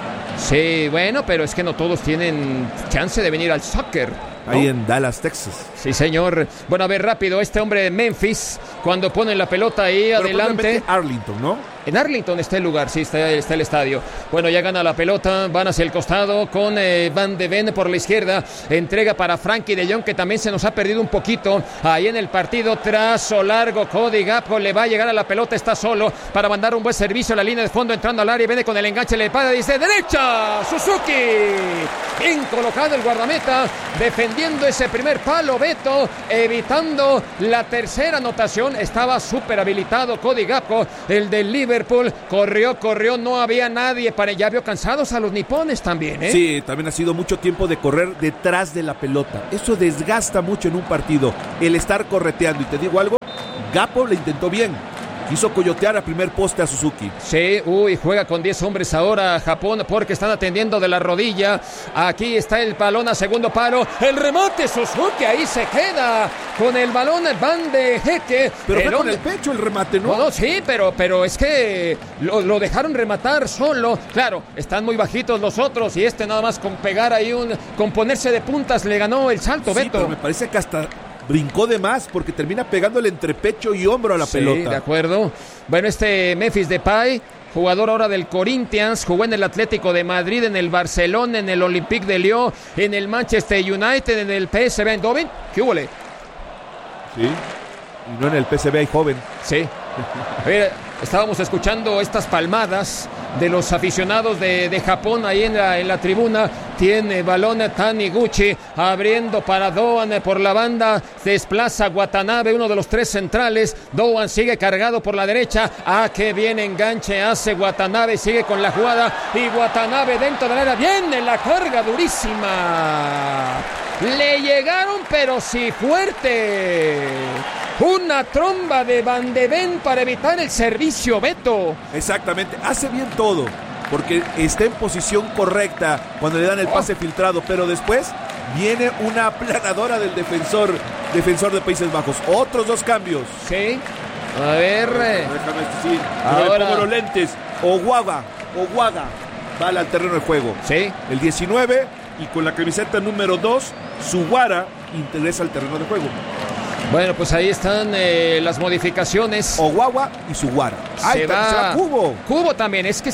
Sí, bueno, pero es que no todos tienen chance de venir al soccer, ¿no? Ahí en Dallas, Texas. Sí, señor. Bueno, a ver, rápido, este hombre de Memphis, cuando pone la pelota ahí adelante. Arlington, ¿no? En Arlington está el lugar, sí, está el estadio. Bueno, ya gana la pelota, van hacia el costado con Van de Ven por la izquierda. Entrega para Frankie de Jong, que también se nos ha perdido un poquito ahí en el partido. Trazo largo, Cody Gakpo le va a llegar a la pelota, está solo para mandar un buen servicio a la línea de fondo, entrando al área, viene con el enganche, le para, dice derecha, Suzuki. Bien colocado el guardameta, defendiendo ese primer palo, Beto, evitando la tercera anotación. Estaba súper habilitado Cody Gakpo, el del Liverpool. Corrió, no había nadie. Ya vio cansados a los nipones también, ¿eh? Sí, también ha sido mucho tiempo de correr detrás de la pelota. Eso desgasta mucho en un partido, el estar correteando. Y te digo algo, Gakpo le intentó bien. Quiso coyotear a primer poste a Suzuki. Sí, juega con 10 hombres ahora Japón porque están atendiendo de la rodilla. Aquí está el balón a segundo palo. El remate, Suzuki, ahí se queda con el balón Van de Heque. Pero fue con el pecho el remate, ¿no? No, sí, pero es que lo dejaron rematar solo. Claro, están muy bajitos los otros y nada más con pegar ahí con ponerse de puntas le ganó el salto, sí, Beto. Pero me parece que hasta brincó de más porque termina pegándole entre pecho y hombro a la pelota. Sí, de acuerdo. Bueno, Memphis Depay, jugador ahora del Corinthians, jugó en el Atlético de Madrid, en el Barcelona, en el Olympique de Lyon, en el Manchester United, en el PSV Eindhoven. ¿Qué hubo? Sí, y no en el PSV hay joven. Sí. A ver, estábamos escuchando estas palmadas de los aficionados de Japón ahí en la tribuna. Tiene balón Taniguchi abriendo para Doan por la banda. Desplaza Watanabe, uno de los tres centrales. Doan sigue cargado por la derecha. Qué bien enganche hace Watanabe. Sigue con la jugada. Y Watanabe dentro del área. Viene la carga durísima. Le llegaron, pero sí fuerte. Una tromba de Van de Ven para evitar el servicio, Beto. Exactamente, hace bien todo, porque está en posición correcta cuando le dan el pase filtrado, pero después viene una aplanadora del defensor de Países Bajos. Otros dos cambios. Sí, a ver. Déjame decir, ahora me pongo los lentes. Oguaga va al terreno de juego. Sí. El 19 y con la camiseta número 2, Suwara ingresa al terreno de juego. Bueno, pues ahí están las modificaciones. Oguagua y Suwara. Se va Kubo. Kubo también, es que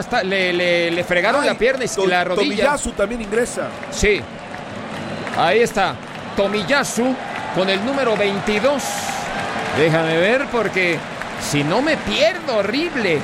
le fregaron la pierna y la rodilla. Tomiyasu también ingresa. Sí. Ahí está. Tomiyasu con el número 22. Déjame ver porque si no me pierdo, horrible.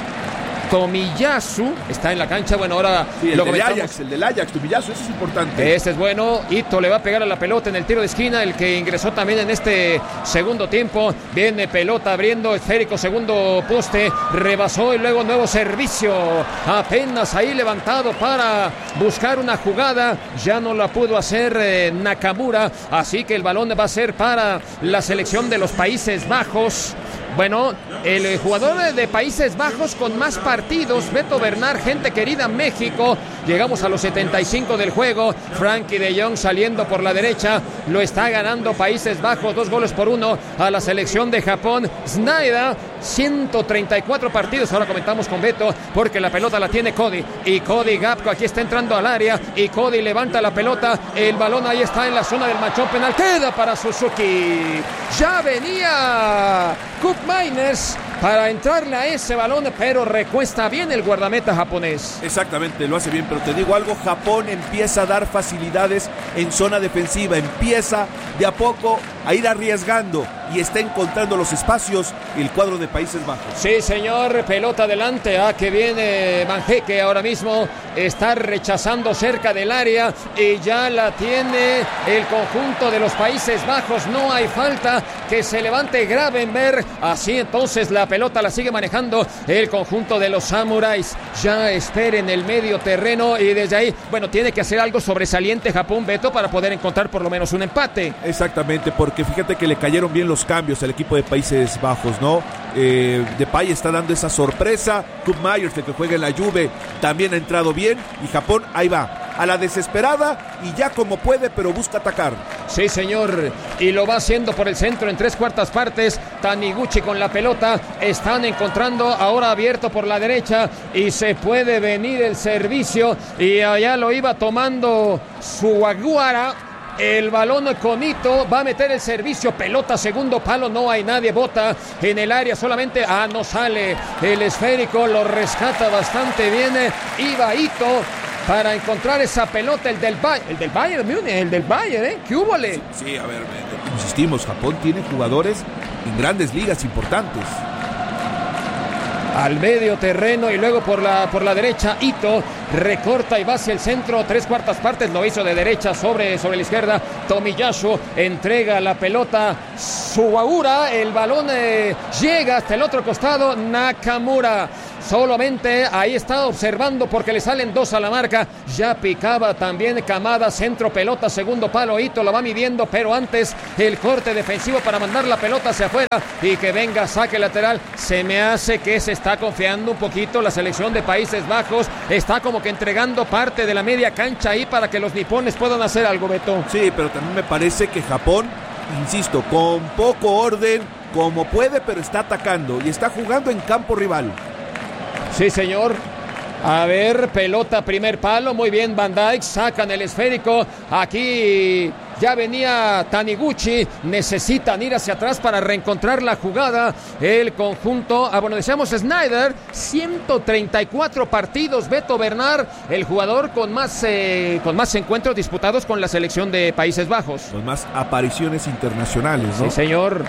Tomiyasu está en la cancha. Bueno, ahora sí, el del Ajax, Tomiyasu, eso es importante. Este es bueno. Ito le va a pegar a la pelota en el tiro de esquina, el que ingresó también en este segundo tiempo. Viene pelota abriendo, esférico, segundo poste, rebasó y luego nuevo servicio. Apenas ahí levantado para buscar una jugada. Ya no la pudo hacer Nakamura, así que el balón va a ser para la selección de los Países Bajos. Bueno, el jugador de Países Bajos con más partidos, Beto Bernard, gente querida, México. Llegamos a los 75 del juego. Frankie de Jong saliendo por la derecha. Lo está ganando Países Bajos, 2-1 a la selección de Japón. Snyder, 134 partidos. Ahora comentamos con Beto porque la pelota la tiene Cody. Y Cody Gakpo aquí está entrando al área. Y Cody levanta la pelota. El balón ahí está en la zona del manchón penal. Queda para Suzuki. Ya venía Cook Miners para entrarle a ese balón, pero recuesta bien el guardameta japonés. Exactamente, lo hace bien, pero te digo algo, Japón empieza a dar facilidades en zona defensiva, empieza de a poco a ir arriesgando y está encontrando los espacios el cuadro de Países Bajos. Sí, señor, pelota adelante, que viene Vanjeque ahora mismo, está rechazando cerca del área y ya la tiene el conjunto de los Países Bajos, no hay falta, que se levante Gravenberch, así entonces la pelota la sigue manejando el conjunto de los Samuráis, ya espera en el medio terreno y desde ahí, bueno, tiene que hacer algo sobresaliente Japón, Beto, para poder encontrar por lo menos un empate. Exactamente, porque fíjate que le cayeron bien los cambios al equipo de Países Bajos, ¿no? Depay está dando esa sorpresa, Koop Meiers, el que juega en la Juve, también ha entrado bien y Japón ahí va, a la desesperada y ya como puede, pero busca atacar. Sí, señor, y lo va haciendo por el centro en 3/4 partes. Taniguchi con la pelota, están encontrando ahora abierto por la derecha y se puede venir el servicio y allá lo iba tomando Suwaguara. El balón con Ito, va a meter el servicio, pelota segundo palo, no hay nadie, bota en el área, solamente, no sale el esférico, lo rescata bastante bien, iba Ito para encontrar esa pelota, el del Bayern Múnich, ¿qué húbole? Sí, a ver, insistimos, Japón tiene jugadores en grandes ligas importantes. Al medio terreno y luego por la derecha Ito recorta y va hacia el centro, 3/4 partes, lo hizo de derecha sobre la izquierda. Tomiyasu entrega la pelota, Suwaguara, el balón llega hasta el otro costado, Nakamura solamente ahí está observando porque le salen 2 a la marca, ya picaba también Kamada, centro, pelota, segundo palo, Ito lo va midiendo, pero antes el corte defensivo para mandar la pelota hacia afuera y que venga saque lateral. Se me hace que se está confiando un poquito la selección de Países Bajos, está como que entregando parte de la media cancha ahí para que los nipones puedan hacer algo, Beto. Sí, pero también me parece que Japón, insisto, con poco orden, como puede, pero está atacando y está jugando en campo rival. Sí, señor. A ver, pelota, primer palo, muy bien Van Dijk, sacan el esférico, aquí ya venía Taniguchi, necesitan ir hacia atrás para reencontrar la jugada, el conjunto, decíamos Sneijder, 134 partidos, Beto Bernard, el jugador con más encuentros disputados con la selección de Países Bajos. Con más apariciones internacionales, ¿no? Sí, señor.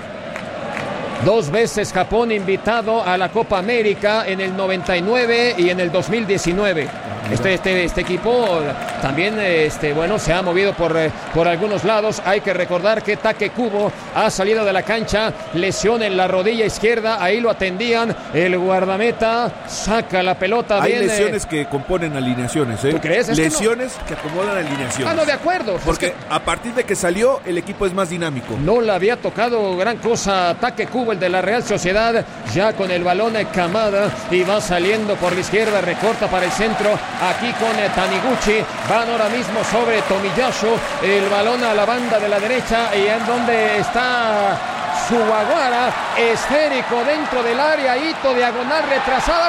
2 veces Japón invitado a la Copa América en el 99 y en el 2019. Este equipo también se ha movido por algunos lados. Hay que recordar que Takekubo ha salido de la cancha, lesión en la rodilla izquierda, ahí lo atendían, el guardameta saca la pelota. Hay lesiones que componen alineaciones, ¿eh? ¿Tú crees? Lesiones que acomodan alineaciones. No, de acuerdo. Porque a partir de que salió, el equipo es más dinámico. No le había tocado gran cosa Takekubo, el de la Real Sociedad, ya con el balón Kamada y va saliendo por la izquierda, recorta para el centro. Aquí con Taniguchi, van ahora mismo sobre Tomiyasu, el balón a la banda de la derecha y en donde está Suwaguara, esférico dentro del área, Ito, diagonal retrasada,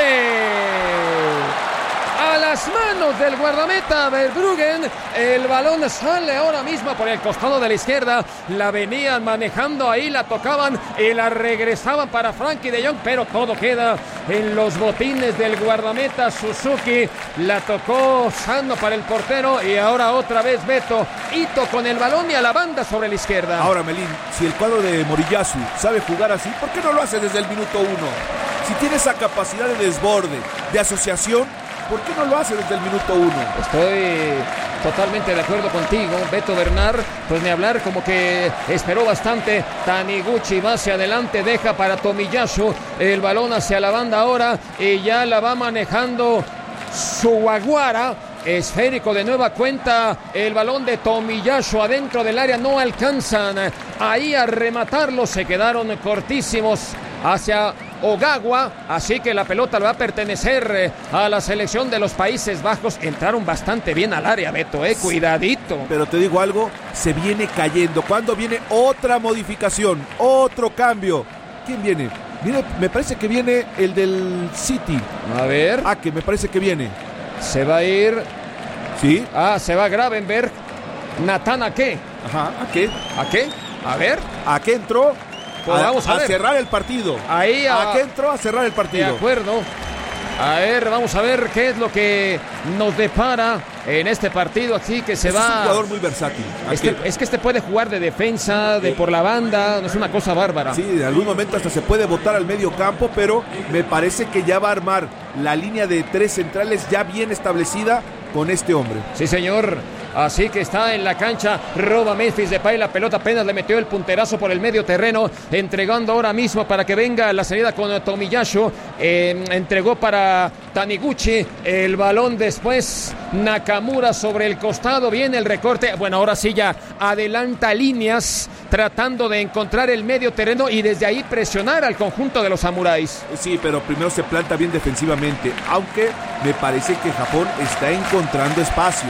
remate. A las manos del guardameta Verbruggen, el balón sale ahora mismo por el costado de la izquierda, la venían manejando ahí, la tocaban y la regresaban para Frankie de Jong, pero todo queda en los botines del guardameta Suzuki, la tocó sano para el portero y ahora otra vez Beto, Ito con el balón y a la banda sobre la izquierda. Ahora, Melín, si el cuadro de Moriyasu sabe jugar así, ¿por qué no lo hace desde el minuto 1? Si tiene esa capacidad de desborde, de asociación, ¿por qué no lo hace desde el minuto 1? Estoy totalmente de acuerdo contigo, Beto Bernard, pues ni hablar, como que esperó bastante. Taniguchi va hacia adelante, deja para Tomiyasu, el balón hacia la banda ahora y ya la va manejando Suwaguara. Esférico de nueva cuenta, el balón de Tomiyasu adentro del área, no alcanzan ahí a rematarlo, se quedaron cortísimos hacia Ogawa, así que la pelota le va a pertenecer a la selección de los Países Bajos. Entraron bastante bien al área, Beto, cuidadito. Pero te digo algo, se viene cayendo. ¿Cuándo viene otra modificación, otro cambio? ¿Quién viene? Me parece que viene el del City. A ver. Que me parece que viene. Se va a ir. ¿Sí? Se va Gravenberch. Nathan Ake. Ajá, ¿a qué? ¿A qué? A ver. ¿A qué entró? Pues vamos a ver. Cerrar el partido. Ahí ¿A qué entró? A cerrar el partido. De acuerdo. A ver, vamos a ver qué es lo que nos depara en este partido aquí que se va. Es un jugador muy versátil. Es que puede jugar de defensa, por la banda, no es una cosa bárbara. Sí, en algún momento hasta se puede botar al medio campo, pero me parece que ya va a armar la línea de 3 centrales ya bien establecida con este hombre. Sí, señor. Así que está en la cancha, roba Memphis Depay, la pelota apenas le metió el punterazo por el medio terreno, entregando ahora mismo para que venga la salida con Tomiyasu, entregó para Taniguchi, el balón después, Nakamura sobre el costado, viene el recorte, bueno, ahora sí ya adelanta líneas, tratando de encontrar el medio terreno y desde ahí presionar al conjunto de los samuráis. Sí, pero primero se planta bien defensivamente, aunque me parece que Japón está encontrando espacios.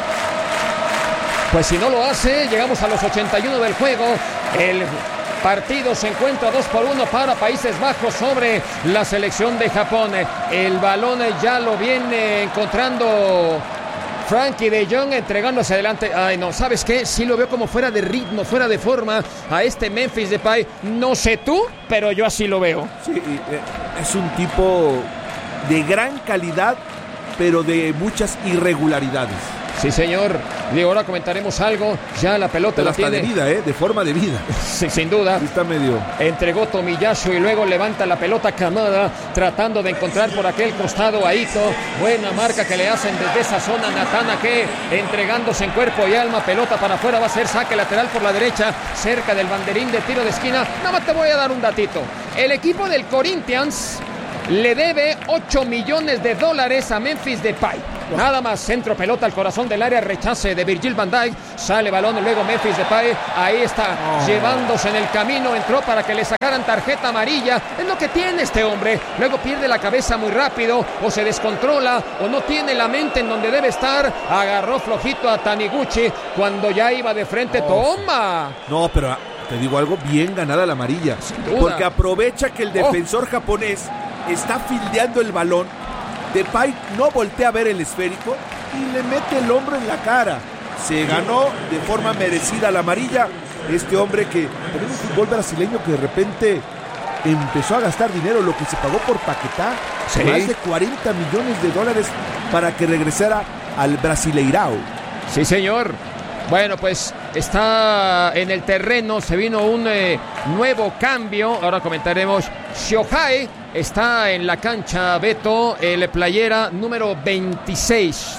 Pues si no lo hace, llegamos a los 81 del juego. El partido se encuentra 2-1 para Países Bajos sobre la selección de Japón. El balón ya lo viene encontrando Frankie de Jong, entregándose adelante. Ay, no, ¿sabes qué? Sí lo veo como fuera de ritmo, fuera de forma a este Memphis Depay. No sé tú, pero yo así lo veo. Sí, es un tipo de gran calidad, pero de muchas irregularidades. Sí, señor. Y ahora comentaremos algo. Ya la pelota pero la hasta tiene. De vida, de forma de vida. Sí, sin duda. Sí, está medio. Entregó Tomiyasu y luego levanta la pelota Kamada, tratando de encontrar por aquel costado a Ito. Buena marca que le hacen desde esa zona Natana, que entregándose en cuerpo y alma, pelota para afuera, va a ser saque lateral por la derecha, cerca del banderín de tiro de esquina. Nada más te voy a dar un datito. El equipo del Corinthians le debe $8 millones a Memphis Depay. Nada más, centro, pelota al corazón del área, rechace de Virgil van Dijk, sale balón y luego Memphis Depay, ahí está, llevándose en el camino, entró para que le sacaran tarjeta amarilla, es lo que tiene este hombre, luego pierde la cabeza muy rápido, o se descontrola, o no tiene la mente en donde debe estar, agarró flojito a Taniguchi, cuando ya iba de frente, ¡toma! No, pero te digo algo, bien ganada la amarilla, porque aprovecha que el defensor japonés está fildeando el balón, Depay no voltea a ver el esférico y le mete el hombro en la cara. Se ganó de forma merecida la amarilla. Este hombre que tenemos un fútbol brasileño que de repente empezó a gastar dinero, lo que se pagó por Paquetá, sí, más de $40 millones para que regresara al Brasileirao. Sí, señor. Bueno, pues está en el terreno, se vino un nuevo cambio, ahora comentaremos. Shohei está en la cancha, Beto, el playera número 26.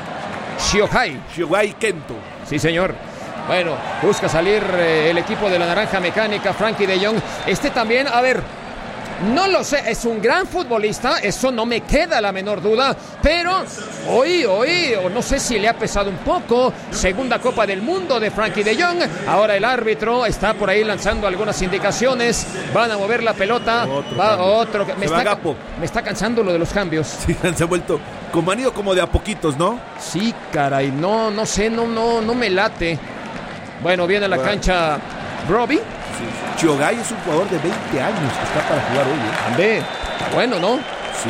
Shohei Kento. Sí, señor. Bueno, busca salir el equipo de la Naranja Mecánica, Frankie de Jong. Este también, a ver, no lo sé, es un gran futbolista, eso no me queda la menor duda, pero hoy, o no sé si le ha pesado un poco, segunda Copa del Mundo de Frankie de Jong, ahora el árbitro está por ahí lanzando algunas indicaciones, van a mover la pelota, otro, me está cansando lo de los cambios. Sí, se ha vuelto, como han ido como de a poquitos, ¿no? Sí, caray, no sé, no me late. Bueno, viene a la cancha Robbie. Sí. Shohei es un jugador de 20 años que está para jugar hoy. Ande, bueno, ¿no? Sí.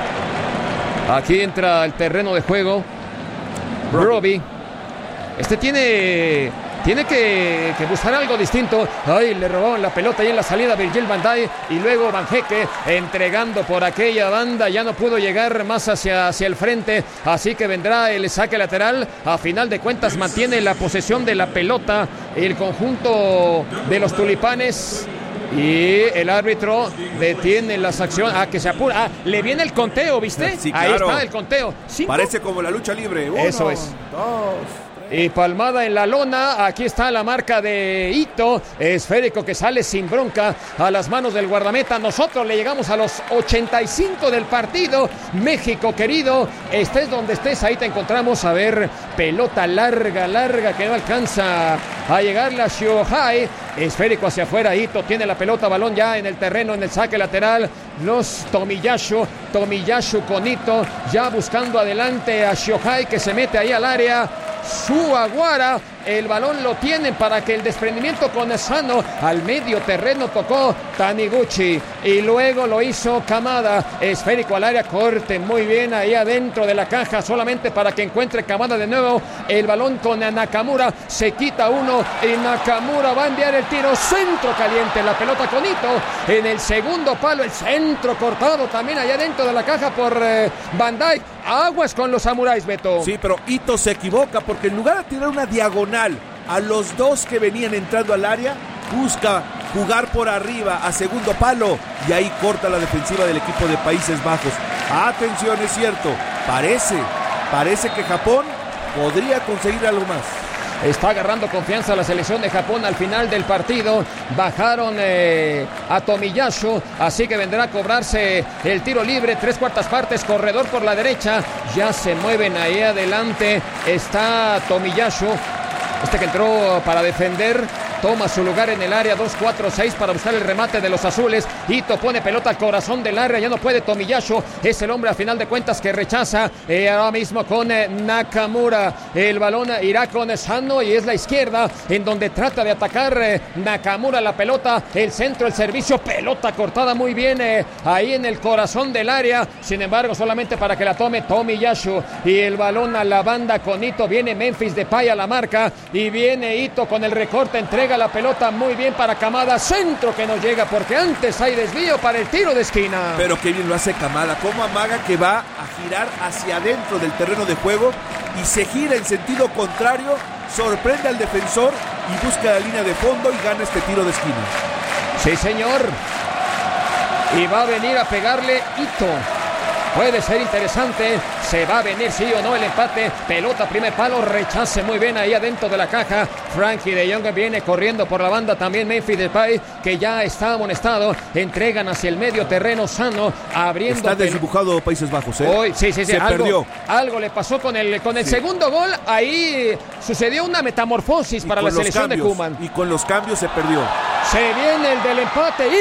Aquí entra el terreno de juego Robbie. Este tiene que buscar algo distinto. Ay, le robaron la pelota ahí en la salida Virgil van Dijk y luego Van Hecke entregando por aquella banda, ya no pudo llegar más hacia el frente, así que vendrá el saque lateral. A final de cuentas mantiene la posesión de la pelota el conjunto de los tulipanes y el árbitro detiene las acciones. Que se apura. Le viene el conteo, ¿viste? Sí, claro. Ahí está el conteo. 5. Parece como la lucha libre. 1, eso es. 2. Y palmada en la lona, aquí está la marca de Ito, esférico que sale sin bronca a las manos del guardameta. Nosotros le llegamos a los 85 del partido. México querido, estés donde estés, ahí te encontramos. A ver, pelota larga que no alcanza a llegarle a Shohei. Esférico hacia afuera, Ito tiene la pelota, balón ya en el terreno, en el saque lateral. Los Tomiyasu con Ito, ya buscando adelante a Shohei que se mete ahí al área. Suaguara el balón lo tienen para que el desprendimiento con Sano al medio terreno tocó Taniguchi y luego lo hizo Kamada, esférico al área, corte muy bien ahí adentro de la caja solamente para que encuentre Kamada de nuevo el balón con Nakamura, se quita uno y Nakamura va a enviar el tiro, centro caliente, la pelota con Ito en el segundo palo, el centro cortado también allá dentro de la caja por Van Dijk. Aguas con los samuráis, Beto. Sí, pero Ito se equivoca porque en lugar de tirar una diagonal a los dos que venían entrando al área, busca jugar por arriba a segundo palo y ahí corta la defensiva del equipo de Países Bajos. Atención, es cierto, parece que Japón podría conseguir algo más. Está agarrando confianza la selección de Japón al final del partido. Bajaron a Tomiyasu, así que vendrá a cobrarse el tiro libre, 3/4 partes, corredor por la derecha. Ya se mueven ahí adelante. Está Tomiyasu, que entró para defender. Toma su lugar en el área, 2-4-6 para buscar el remate de los azules. Ito pone pelota al corazón del área, ya no puede Tomiyasu. Es el hombre a final de cuentas que rechaza ahora mismo con Nakamura. El balón irá con Sano y es la izquierda en donde trata de atacar Nakamura la pelota. El centro, el servicio, pelota cortada muy bien ahí en el corazón del área. Sin embargo, solamente para que la tome Tomiyasu. Y el balón a la banda con Ito. Viene Memphis Depay a la marca y viene Ito con el recorte, entrega la pelota muy bien para Kamada, centro que no llega porque antes hay desvío para el tiro de esquina. Pero qué bien lo hace Kamada, cómo amaga que va a girar hacia adentro del terreno de juego y se gira en sentido contrario, sorprende al defensor y busca la línea de fondo y gana este tiro de esquina. Sí, señor. Y va a venir a pegarle Ito. Puede ser interesante, se va a venir sí o no el empate, pelota primer palo, rechace muy bien ahí adentro de la caja. Frankie de Jong viene corriendo por la banda, también Memphis Depay que ya está amonestado, entregan hacia el medio terreno Sano, abriendo. Está desdibujado Países Bajos, Hoy, sí, se perdió. Algo le pasó con el segundo gol, ahí sucedió una metamorfosis para la selección de Koeman. Y con los cambios se perdió. Se viene el del empate.